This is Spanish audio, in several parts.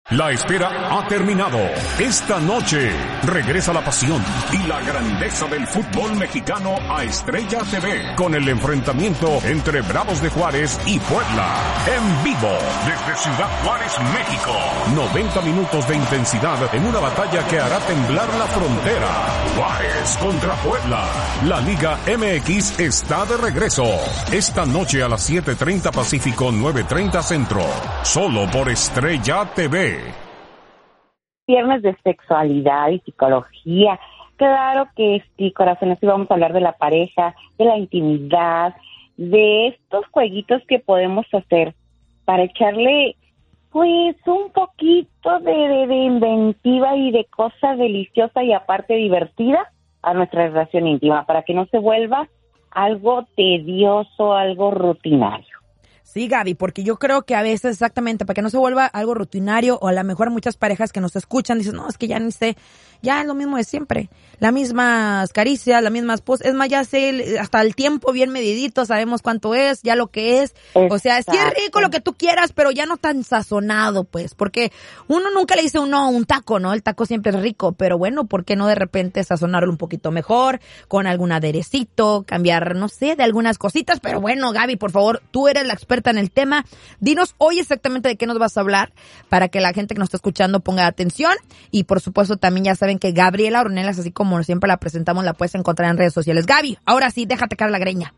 La espera ha terminado. Esta noche regresa la pasión y la grandeza del fútbol mexicano a Estrella TV con el enfrentamiento entre Bravos de Juárez y Puebla. En vivo desde Ciudad Juárez, México. 90 minutos de intensidad en una batalla que hará temblar la frontera. Juárez contra Puebla. La Liga MX está de regreso. Esta noche a las 7:30 Pacífico, 9:30 Centro. Solo por Estrella TV. Viernes de sexualidad y psicología. Claro que sí, corazones, y vamos a hablar de la pareja, de la intimidad, de estos jueguitos que podemos hacer para echarle, pues, un poquito de inventiva y de cosa deliciosa y aparte divertida a nuestra relación íntima, para que no se vuelva algo tedioso, algo rutinario. Sí, Gaby, porque yo creo que a veces exactamente, para que no se vuelva algo rutinario, o a lo mejor muchas parejas que nos escuchan dicen, no, es que ya ni sé, ya es lo mismo de siempre, las mismas caricias, las mismas poses, es más, ya sé hasta el tiempo bien medidito, sabemos cuánto es, ya lo que es. Exacto. O sea, sí es rico lo que tú quieras, pero ya no tan sazonado, pues, porque uno nunca le dice uno un taco, ¿no? El taco siempre es rico, pero bueno, ¿por qué no de repente sazonarlo un poquito mejor, con algún aderecito, cambiar, no sé, de algunas cositas? Pero bueno, Gaby, por favor, tú eres la experta en el tema, dinos hoy exactamente de qué nos vas a hablar para que la gente que nos está escuchando ponga atención. Y por supuesto también ya saben que Gabriela Ornelas, así como siempre la presentamos, la puedes encontrar en redes sociales. Gaby, ahora sí, déjate caer la greña.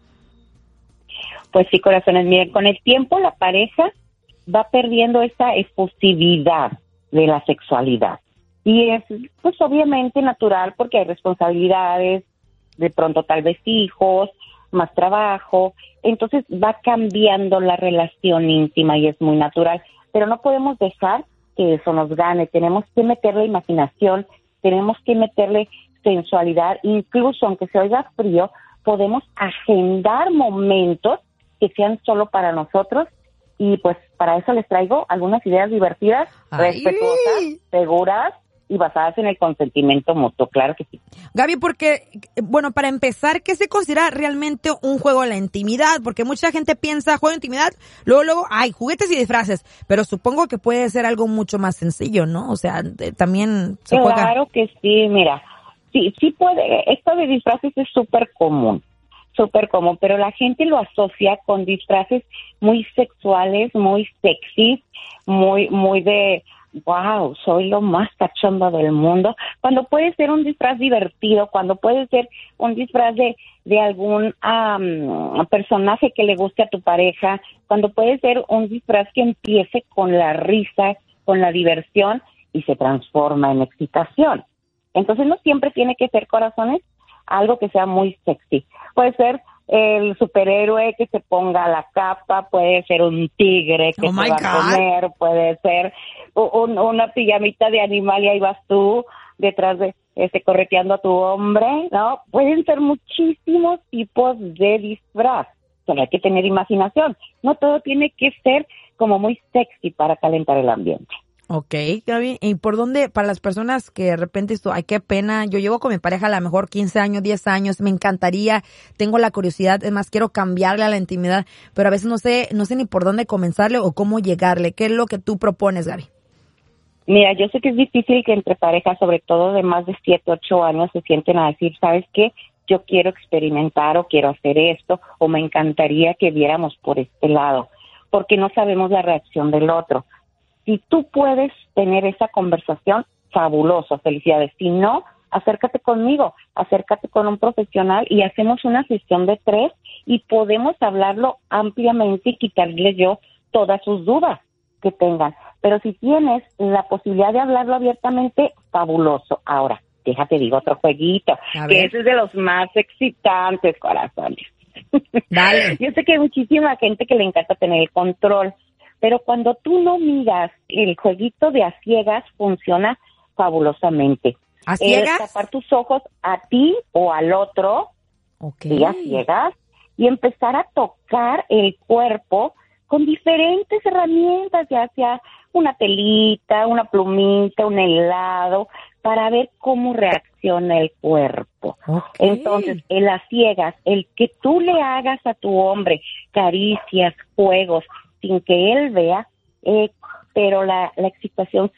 Pues sí, corazones, miren, con el tiempo la pareja va perdiendo esa efusividad de la sexualidad y es pues obviamente natural porque hay responsabilidades, de pronto tal vez hijos, más trabajo, entonces va cambiando la relación íntima y es muy natural, pero no podemos dejar que eso nos gane, tenemos que meterle imaginación, tenemos que meterle sensualidad, incluso aunque se oiga frío, podemos agendar momentos que sean solo para nosotros y pues para eso les traigo algunas ideas divertidas, respetuosas, seguras y basadas en el consentimiento mutuo, claro que sí. Gaby, porque, bueno, para empezar, ¿qué se considera realmente un juego de la intimidad? Porque mucha gente piensa, juego de intimidad, luego, hay juguetes y disfraces, pero supongo que puede ser algo mucho más sencillo, ¿no? O sea, también se juega. Claro que sí, mira, sí puede, esto de disfraces es súper común, pero la gente lo asocia con disfraces muy sexuales, muy sexy, muy de... wow, soy lo más cachondo del mundo, cuando puede ser un disfraz divertido, cuando puede ser un disfraz de algún personaje que le guste a tu pareja, cuando puede ser un disfraz que empiece con la risa, con la diversión y se transforma en excitación. Entonces no siempre tiene que ser, corazones, algo que sea muy sexy. Puede ser el superhéroe que se ponga la capa, puede ser un tigre que se va a comer, puede ser una pijamita de animal y ahí vas tú detrás de correteando a tu hombre, ¿no? Pueden ser muchísimos tipos de disfraz, pero hay que tener imaginación. No todo tiene que ser como muy sexy para calentar el ambiente. Ok, Gaby, ¿y por dónde, para las personas que de repente esto, ay, qué pena, yo llevo con mi pareja a lo mejor 15 años, 10 años, me encantaría, tengo la curiosidad, es más, quiero cambiarle a la intimidad, pero a veces no sé ni por dónde comenzarle o cómo llegarle? ¿Qué es lo que tú propones, Gaby? Mira, yo sé que es difícil que entre parejas, sobre todo de más de 7, 8 años, se sienten a decir, ¿sabes qué? Yo quiero experimentar o quiero hacer esto o me encantaría que viéramos por este lado, porque no sabemos la reacción del otro. Si tú puedes tener esa conversación, fabuloso, felicidades. Si no, acércate conmigo, acércate con un profesional y hacemos una sesión de 3 y podemos hablarlo ampliamente y quitarle yo todas sus dudas que tengan. Pero si tienes la posibilidad de hablarlo abiertamente, fabuloso. Ahora, déjate digo otro jueguito, que ese es de los más excitantes, corazones. Dale. Yo sé que hay muchísima gente que le encanta tener el control, pero cuando tú no miras, el jueguito de a ciegas funciona fabulosamente. ¿A ciegas? Tapar tus ojos a ti o al otro, y a ciegas, y empezar a tocar el cuerpo con diferentes herramientas, ya sea una telita, una plumita, un helado, para ver cómo reacciona el cuerpo. Entonces, el a ciegas, el que tú le hagas a tu hombre caricias, juegos, sin que él vea, pero la excitación